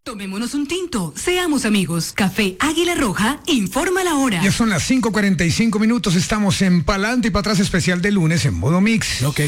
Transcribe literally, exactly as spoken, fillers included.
Tomémonos un tinto, seamos amigos. Café Águila Roja, informa la hora. Ya son las cinco cuarenta y cinco minutos, estamos en Pa'lante y para atrás especial de lunes en modo mix. Lo que